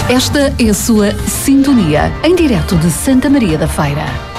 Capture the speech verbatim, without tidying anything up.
Esta é a sua Sintonia, em direto de Santa Maria da Feira.